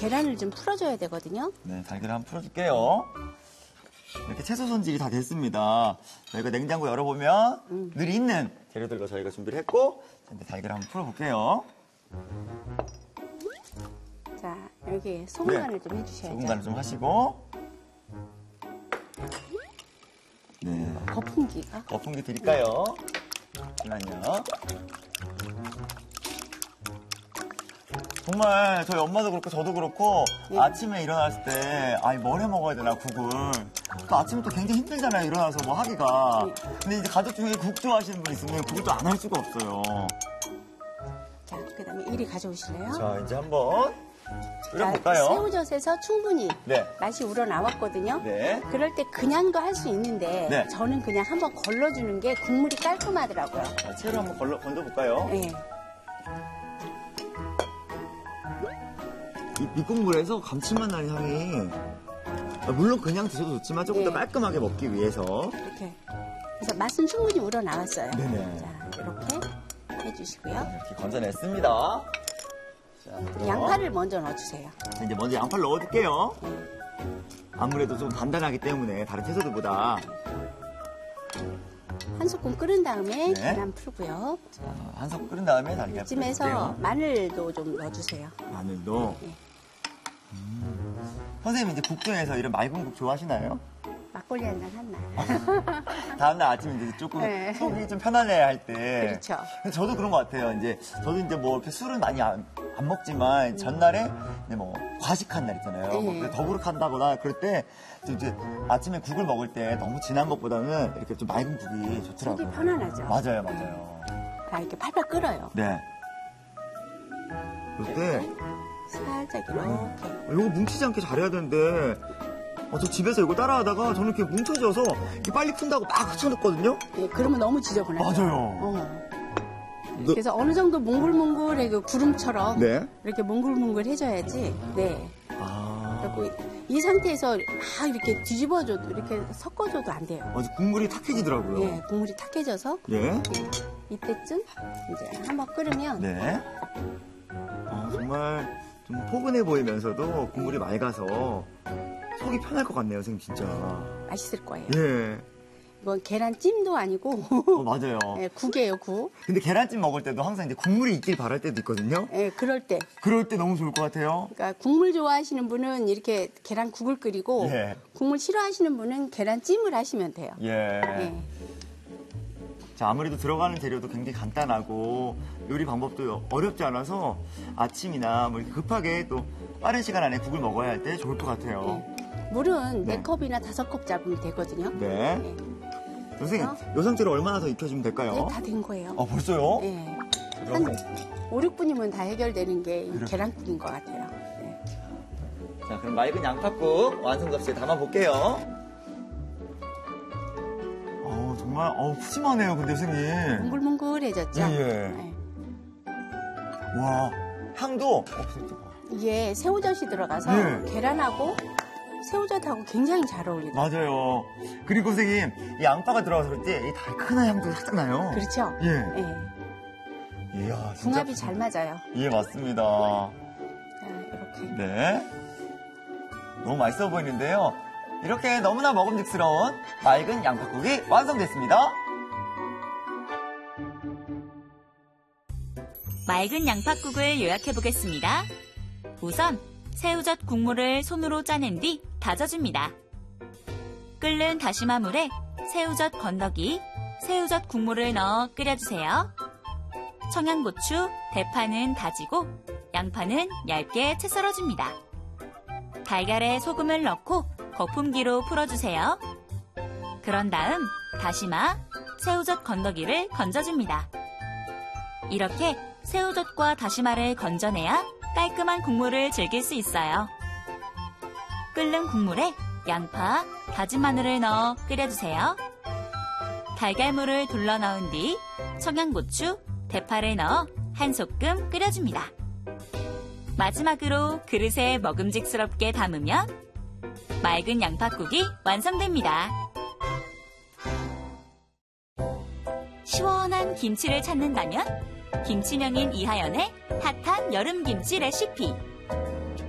계란을 좀 풀어줘야 되거든요. 네, 달걀을 한번 풀어줄게요. 이렇게 채소 손질이 다 됐습니다. 저희가 냉장고 열어보면 늘 있는 재료들로 저희가 준비를 했고, 이제 달걀을 한번 풀어볼게요. 자, 여기 소금 간을 좀 해주셔야죠. 소금 간을 좀 하시고. 네. 거품기가. 거품기 드릴까요? 잠깐만요. 정말 저희 엄마도 그렇고 저도 그렇고 아침에 일어났을 때 뭘 해 먹어야 되나 국을 또 아침에 또 굉장히 힘들잖아요. 일어나서 뭐 하기가. 근데 이제 가족 중에 국 좋아하시는 분 있으면 국을 또 안 할 수가 없어요. 자, 그다음에 이리 가져오실래요? 자, 이제 한번 끓여볼까요? 새우젓에서 충분히 네. 맛이 우러나왔거든요. 네. 그럴 때 그냥도 할 수 있는데 네. 저는 그냥 한번 걸러주는 게 국물이 깔끔하더라고요. 자, 채로 한번 건져볼까요? 네. 이 밑국물에서 감칠맛 나는 향이 물론 그냥 드셔도 좋지만 조금 더 깔끔하게 먹기 위해서 이렇게. 그래서 맛은 충분히 우러나왔어요. 네네. 자, 이렇게 해주시고요. 이렇게 건져냈습니다. 자, 양파를 먼저 넣어주세요. 이제 먼저 양파를 넣어줄게요. 아무래도 좀 단단하기 때문에 다른 채소들보다. 한 소끔 끓은 다음에 네. 계란 풀고요. 자, 한 석 끓은 다음에 달걀 이쯤에서 풀어줄게요. 마늘도 좀 넣어주세요. 마늘도. 네. 선생님 이제 국 중에서 이런 맑은 국 좋아하시나요? 막걸리 한 잔 한 날. 다음날 아침에 이제 조금 네. 속이 좀 편안해야 할 때. 그렇죠. 근데 저도 그런 것 같아요. 저도 이제 뭐 이렇게 술은 많이 안 먹지만 전날에 이제 뭐 과식한 날 있잖아요. 네. 뭐 더부룩한다거나 그럴 때 이제 아침에 국을 먹을 때 너무 진한 것보다는 이렇게 좀 맑은 국이 좋더라고요. 속이 편안하죠. 맞아요. 자, 이렇게 팔팔 끓어요. 네. 그럴 때 살짝 이렇게. 이거 뭉치지 않게 잘해야 되는데 저 집에서 이거 따라하다가 저는 이렇게 뭉쳐져서 이렇게 빨리 푼다고 막 흩어놓거든요. 네, 그러면 너무 지저분해요. 맞아요. 그래서 어느 정도 몽글몽글해 그 구름처럼 네. 이렇게 몽글몽글 해줘야지. 네. 아, 그리고 이 상태에서 막 이렇게 뒤집어줘도 이렇게 섞어줘도 안 돼요. 아주 국물이 탁해지더라고요. 네, 국물이 탁해져서 예. 이때쯤 이제 한번 끓으면 네. 정말 좀 포근해 보이면서도 국물이 맑아서 속이 편할 것 같네요, 선생님 진짜. 맛있을 거예요. 예. 이건 계란찜도 아니고 맞아요. 네, 국이에요, 국. 근데 계란찜 먹을 때도 항상 이제 국물이 있길 바랄 때도 있거든요. 네, 그럴 때. 그럴 때 너무 좋을 것 같아요. 그러니까 국물 좋아하시는 분은 이렇게 계란국을 끓이고 예. 국물 싫어하시는 분은 계란찜을 하시면 돼요. 예. 네. 자, 아무래도 들어가는 재료도 굉장히 간단하고 요리 방법도 어렵지 않아서 아침이나 뭐 이렇게 급하게 또 빠른 시간 안에 국을 먹어야 할 때 좋을 것 같아요. 물은 네. 4컵이나 5컵 잡으면 되거든요. 네. 네. 선생님, 요 상태로 얼마나 더 익혀주면 될까요? 네, 다 된 거예요. 벌써요? 네. 그럼- 한 5, 6분이면 다 해결되는 게 이 계란국인 것 같아요. 네. 자, 그럼 맑은 양파국 완성 접시에 담아볼게요. 정말 푸짐하네요, 근데 선생님. 몽글몽글해졌죠? 예, 예. 네. 와, 향도 이게 새우젓이 들어가서 네. 계란하고 새우젓하고 굉장히 잘 어울리고. 맞아요. 그리고 선생님, 이 양파가 들어가서 그럴 때 이 달큰한 향도 살짝 나요. 그렇죠? 예. 네. 이야, 진짜. 궁합이 잘 맞아요. 예, 맞습니다. 자, 이렇게. 네. 너무 맛있어 보이는데요. 이렇게 너무나 먹음직스러운 맑은 양파국이 완성됐습니다. 맑은 양파국을 요약해 보겠습니다. 우선 새우젓 국물을 손으로 짜낸 뒤 다져줍니다. 끓는 다시마 물에 새우젓 건더기, 새우젓 국물을 넣어 끓여주세요. 청양고추, 대파는 다지고 양파는 얇게 채 썰어줍니다. 달걀에 소금을 넣고 거품기로 풀어주세요. 그런 다음 다시마, 새우젓 건더기를 건져줍니다. 이렇게 새우젓과 다시마를 건져내야 깔끔한 국물을 즐길 수 있어요. 끓는 국물에 양파, 다진 마늘을 넣어 끓여주세요. 달걀물을 둘러 넣은 뒤 청양고추, 대파를 넣어 한 소끔 끓여줍니다. 마지막으로 그릇에 먹음직스럽게 담으면 맑은 양파국이 완성됩니다. 시원한 김치를 찾는다면 김치명인 이하연의 핫한 여름김치 레시피